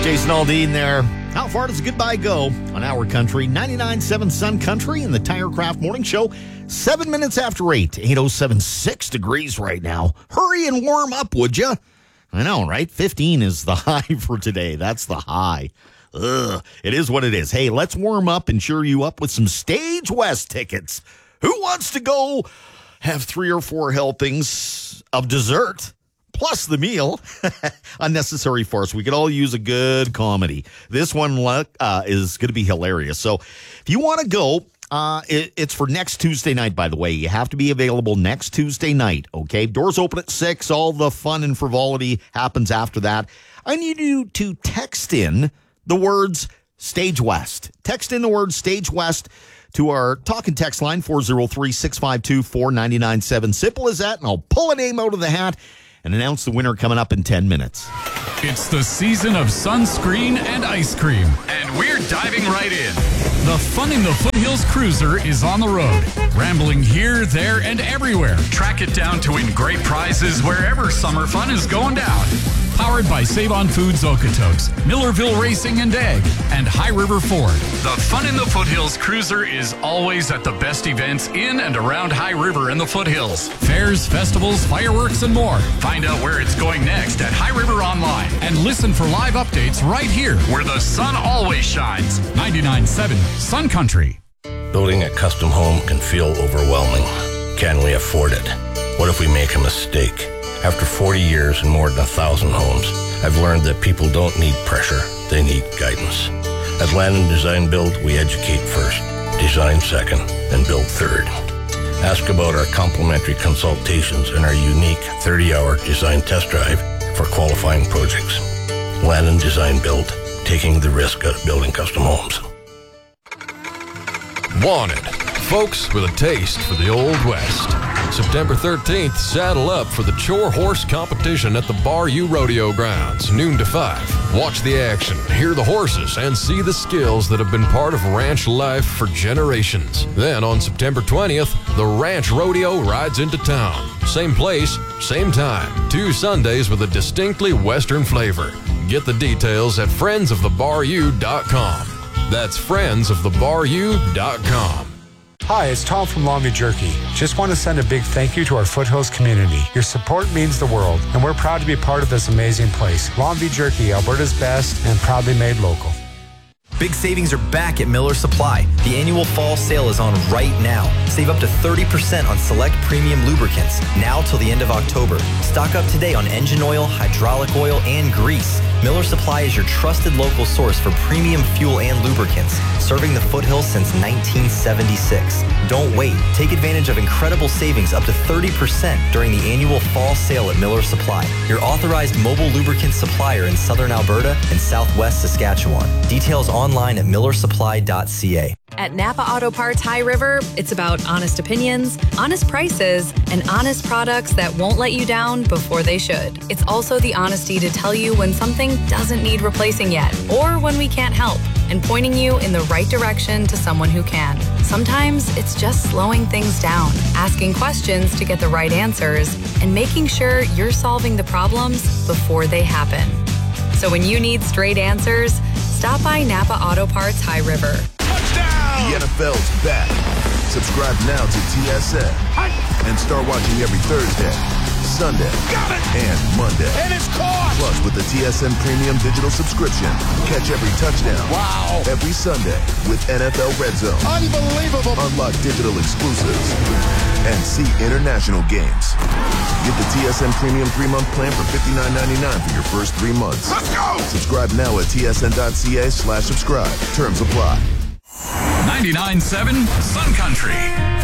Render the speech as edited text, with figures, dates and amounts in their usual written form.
Jason Aldean there. How far does goodbye go on Our Country? 99.7 Sun Country in the TireCraft Morning Show. 7 minutes after 8. 8:07, 6 degrees right now. Hurry and warm up, would you? I know, right? 15 is the high for today. That's the high. Ugh, it is what it is. Hey, let's warm up and cheer you up with some Stage West tickets. Who wants to go have 3 or 4 helpings of dessert? Plus the meal. Unnecessary farce. We could all use a good comedy. This one is going to be hilarious. So if you want to go, it's for next Tuesday night, by the way. You have to be available next Tuesday night, okay? Doors open at 6. All the fun and frivolity happens after that. I need you to text in the words Stage West. Text in the words Stage West to our talk and text line, 403-652-4997. Simple as that, and I'll pull a name out of the hat and announce the winner coming up in 10 minutes. It's the season of sunscreen and ice cream, and we're diving right in. The Fun in the Foothills Cruiser is on the road, rambling here, there, and everywhere. Track it down to win great prizes wherever summer fun is going down. Powered by Save On Foods Okotoks, Millerville Racing and Egg, and High River Ford. The Fun in the Foothills Cruiser is always at the best events in and around High River and the Foothills. Fairs, festivals, fireworks, and more. Find out where it's going next at High River Online and listen for live updates right here where the sun always shines. 99.7 Sun Country. Building a custom home can feel overwhelming. Can we afford it? What if we make a mistake? After 40 years and more than 1,000 homes, I've learned that people don't need pressure, they need guidance. At Land & Design Build, we educate first, design second, and build third. Ask about our complimentary consultations and our unique 30-hour design test drive for qualifying projects. Land & Design Build, taking the risk out of building custom homes. Wanted. Folks with a taste for the Old West. September 13th, saddle up for the Chore Horse competition at the Bar U Rodeo Grounds, noon to 5. Watch the action, hear the horses, and see the skills that have been part of ranch life for generations. Then on September 20th, the Ranch Rodeo rides into town. Same place, same time. 2 Sundays with a distinctly Western flavor. Get the details at friendsofthebaru.com. That's friendsofthebaru.com. Hi, it's Tom from Longview Jerky. Just want to send a big thank you to our Foothills community. Your support means the world, and we're proud to be part of this amazing place. Longview Jerky, Alberta's best, and proudly made local. Big savings are back at Miller Supply. The annual fall sale is on right now. Save up to 30% on select premium lubricants, now till the end of October. Stock up today on engine oil, hydraulic oil, and grease. Miller Supply is your trusted local source for premium fuel and lubricants, serving the Foothills since 1976. Don't wait. Take advantage of incredible savings up to 30% during the annual fall sale at Miller Supply, your authorized mobile lubricant supplier in southern Alberta and southwest Saskatchewan. Details online at millersupply.ca. At Napa Auto Parts High River, it's about honest opinions, honest prices, and honest products that won't let you down before they should. It's also the honesty to tell you when something doesn't need replacing yet, or when we can't help, and pointing you in the right direction to someone who can. Sometimes it's just slowing things down, asking questions to get the right answers, and making sure you're solving the problems before they happen. So when you need straight answers, stop by Napa Auto Parts High River. The NFL's back. Subscribe now to TSN and start watching every Thursday, Sunday, and Monday. And it's caught! Plus, with the TSN Premium Digital subscription, catch every touchdown. Wow! Every Sunday with NFL Red Zone. Unbelievable! Unlock digital exclusives and see international games. Get the TSN Premium 3-month plan for $59.99 for your first 3 months. Let's go! Subscribe now at tsn.ca/subscribe. Terms apply. 99.7 Sun Country.